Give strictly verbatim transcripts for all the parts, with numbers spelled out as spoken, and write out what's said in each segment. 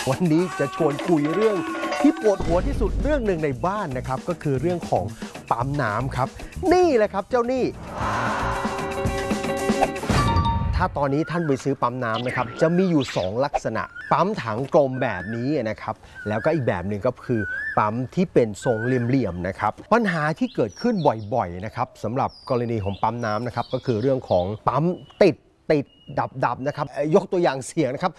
วันนี้จะชวนคุยเรื่องที่ปวดหัวที่สุดเรื่องหนึ่งในบ้านนะครับก็คือเรื่องของปั๊มน้ำครับนี่แหละครับเจ้านี่ถ้าตอนนี้ท่านไปซื้อปั๊มน้ำนะครับจะมีอยู่สองลักษณะปั๊มถังกลมแบบนี้นะครับแล้วก็อีกแบบหนึ่งก็คือปั๊มที่เป็นทรงเหลี่ยมๆนะครับปัญหาที่เกิดขึ้นบ่อยๆนะครับสำหรับกรณีของปั๊มน้ำนะครับก็คือเรื่องของปั๊มติดติดดับดับนะครับยกตัวอย่างเสียงนะครับ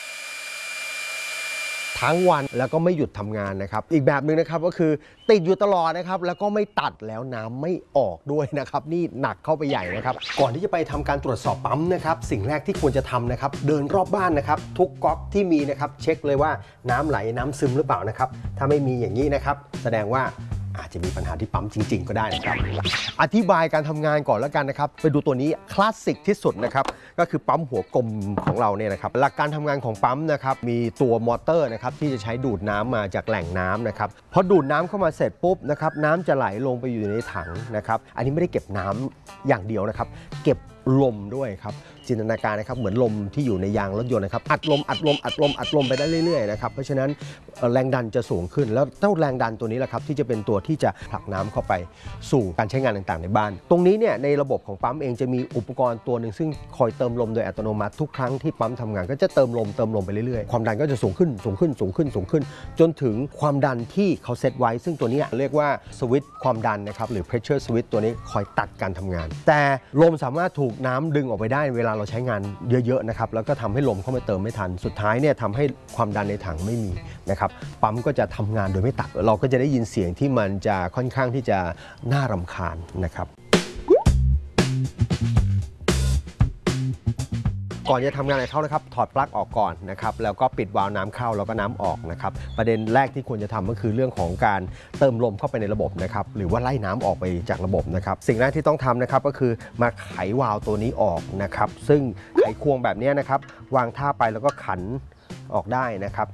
ทั้งวันแล้วก็ไม่หยุดทำงานนะครับอีกแบบหนึ่งนะครับก็คือติดอยู่ตลอดนะครับแล้วก็ไม่ตัดแล้วน้ำไม่ออกด้วยนะครับนี่หนักเข้าไปใหญ่นะครับก่อนที่จะไปทำการตรวจสอบปั๊มนะครับสิ่งแรกที่ควรจะทำนะครับเดินรอบบ้านนะครับทุกก๊อกที่มีนะครับเช็คเลยว่าน้ำไหลน้ำซึมหรือเปล่านะครับถ้าไม่มีอย่างนี้นะครับแสดงว่าอาจจะมีปัญหาที่ปั๊มจริงๆก็ได้นะครับอธิบายการทำงานก่อนแล้วกันนะครับไปดูตัวนี้คลาสสิกที่สุดนะครับก็คือปั๊มหัวกลมของเราเนี่ยนะครับหลักการทำงานของปั๊มนะครับมีตัวมอเตอร์นะครับที่จะใช้ดูดน้ำมาจากแหล่งน้ำนะครับพอดูดน้ำเข้ามาเสร็จปุ๊บนะครับน้ำจะไหลลงไปอยู่ในถังนะครับอันนี้ไม่ได้เก็บน้ำอย่างเดียวนะครับเก็บลมด้วยครับจินตนาการนะครับเหมือนลมที่อยู่ในยางรถยนต์นะครับอัดลมอัดลมอัดลมอัดลมไปได้เรื่อยๆนะครับเพราะฉะนั้นแรงดันจะสูงขึ้นแล้วเจ้าแรงดันตัวนี้แหละครับที่จะเป็นตัวที่จะผลักน้ำเข้าไปสู่การใช้งานต่างๆในบ้านตรงนี้เนี่ยในระบบของปั๊มเองจะมีอุปกรณ์ตัวหนึ่งซึ่งคอยเติมลมโดยอัตโนมัติทุกครั้งที่ปั๊มทำงานก็จะเติมลมเติมลมไปเรื่อยๆความดันก็จะสูงขึ้นสูงขึ้นสูงขึ้นสูงขึ้นจนถึงความดันที่เขาเซตไว้ซึ่งตัวนี้เรียกว่าสวิตช์ความดันนะครับหรือ pressure switch ตัวนี้คอยตัดการทำงานแต่ลมสามารถถูกน้ำดึงออกไปได้เวลาเราใช้งานเยอะๆนะครับแล้วก็ทำให้ลมเข้าไปเติมไม่ทันสุดท้ายเนี่ยทำให้ความดันในถังไม่มีนะครับปั๊มก็จะทำงานโดยไม่ตัดเราก็จะได้ยินเสียงที่มันจะค่อนข้างที่จะน่ารำคาญนะครับก่อนจะทำงานอะไรเข้านะครับถอดปลั๊กออกก่อนนะครับแล้วก็ปิดวาล์วน้ำเข้าแล้วก็น้ำออกนะครับประเด็นแรกที่ควรจะทำก็คือเรื่องของการเติมลมเข้าไปในระบบนะครับหรือว่าไล่น้ำออกไปจากระบบนะครับสิ่งแรกที่ต้องทำนะครับก็คือมาไขวาล์วตัวนี้ออกนะครับซึ่งไขควงแบบนี้นะครับวางท่าไปแล้วก็ขันออกได้นะครับ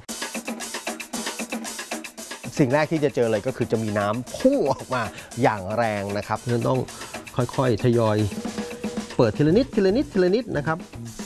สิ่งแรกที่จะเจอเลยก็คือจะมีน้ำพุ่งออกมาอย่างแรงนะครับเราต้องค่อยๆทยอยเปิดทีละนิดทีละนิดทีละนิดนะครับ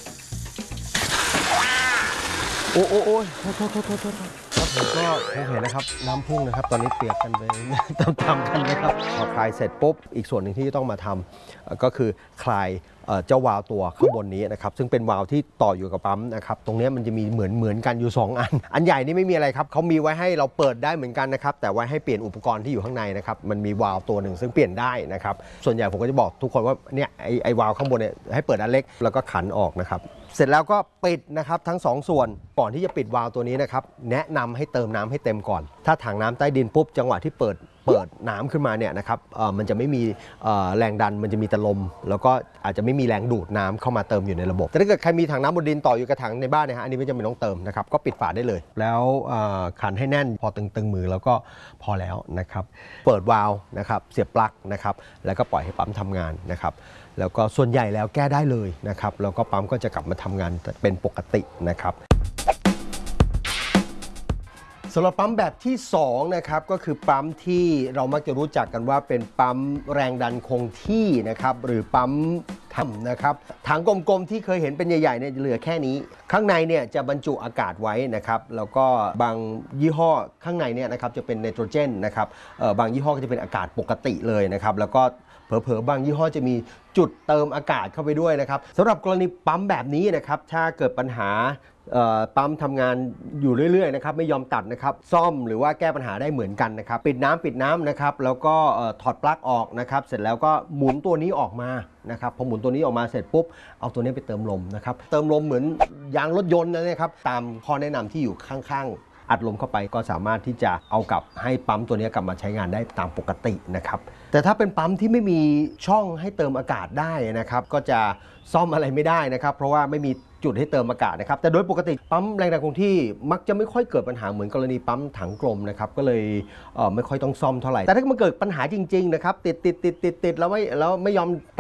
โอ้โอ้โอ้โทษโทษโทษโทษครับผมก็คงเห็นนะครับน้ำพุ่งนะครับตอนนี้เปียกกันไปตามๆกันนะครับพอคลายเสร็จปุ๊บอีกส่วนหนึ่งที่ต้องมาทำก็คือคลายเจ้าวาล์วตัวข้างบนนี้นะครับซึ่งเป็นวาล์วที่ต่ออยู่กับปั๊มนะครับตรงนี้มันจะมีเหมือนเหมือนกันอยู่สองอันอันใหญ่นี่ไม่มีอะไรครับเขามีไว้ให้เราเปิดได้เหมือนกันนะครับแต่ไว้ให้เปลี่ยนอุปกรณ์ที่อยู่ข้างในนะครับมันมีวาล์วตัวหนึ่งซึ่งเปลี่ยนได้นะครับส่วนใหญ่ผมก็จะบอกทุกคนว่าเนี่ยไอไอวาล์วข้างบนเนี่ยให้เปิดอันเล็กแล้วก็ขันออกนะครับเสร็จแล้วก็ปิดนะครับทั้งสองส่วนก่อนที่จะปิดวาล์วตัวนี้นะครับแนะนำให้เติมน้ำให้เต็มก่อนถ้าถังน้ำใต้ดินปุ๊บจังหวะที่เปิดเปิดน้ำขึ้นมาเนี่ยนะครับมันจะไม่มีแรงดันมันจะมีแต่ลมแล้วก็อาจจะไม่มีแรงดูดน้ำเข้ามาเติมอยู่ในระบบแต่ถ้าเกิดใครมีถังน้ำบนดินต่ออยู่กับถังในบ้านนะฮะอันนี้ไม่จำเป็นต้องเติมนะครับก็ปิดฝาได้เลยแล้วขันให้แน่นพอตึงๆมือแล้วก็พอแล้วนะครับเปิดวาล์วนะครับเสียบปลั๊กนะครับแล้วก็ปล่อยให้ปั๊มทำงานนะครับแล้วก็ส่วนใหญ่แล้วแก้ได้เลยนะครับแล้วก็ปั๊มก็จะกลับมาทำงานเป็นปกตินะครับสำหรับปั๊มแบบที่สองนะครับก็คือปั๊มที่เรามักจะรู้จักกันว่าเป็นปั๊มแรงดันคงที่นะครับหรือปั๊มทำนะครับถังกลมๆที่เคยเห็นเป็นใหญ่ๆเนี่ยเหลือแค่นี้ข้างในเนี่ยจะบรรจุอากาศไว้นะครับแล้วก็บางยี่ห้อข้างในเนี่ยนะครับจะเป็นไนโตรเจนนะครับบางยี่ห้อก็จะเป็นอากาศปกติเลยนะครับแล้วก็เผลอๆบางยี่ห้อจะมีจุดเติมอากาศเข้าไปด้วยนะครับสำหรับกรณีปั๊มแบบนี้นะครับถ้าเกิดปัญหาปั๊มทำงานอยู่เรื่อยๆนะครับไม่ยอมตัดนะครับซ่อมหรือว่าแก้ปัญหาได้เหมือนกันนะครับปิดน้ำปิดน้ำนะครับแล้วก็ถอดปลั๊กออกนะครับเสร็จแล้วก็หมุนตัวนี้ออกมานะครับพอหมุนตัวนี้ออกมาเสร็จปุ๊บเอาตัวนี้ไปเติมลมนะครับเติมลมเหมือนยางรถยนต์นะครับตามข้อแนะนำที่อยู่ข้างๆอัดลมเข้าไปก็สามารถที่จะเอากลับให้ปั๊มตัวนี้กลับมาใช้งานได้ตามปกตินะครับแต่ถ้าเป็นปั๊มที่ไม่มีช่องให้เติมอากาศได้นะครับก็จะซ่อมอะไรไม่ได้นะครับเพราะว่าไม่มีจุดให้เติมอากาศนะครับแต่โดยปกติปั๊มแรงดันคงที่มักจะไม่ค่อยเกิดปัญหาเหมือนกรณีปั๊มถังกลมนะครับก็เลยเอ่อไม่ค่อยต้องซ่อมเท่าไหร่แต่ถ้ามันเกิดปัญหาจริงๆนะครับติดติดติดติดติดแล้วไม่แล้วไม่ยอม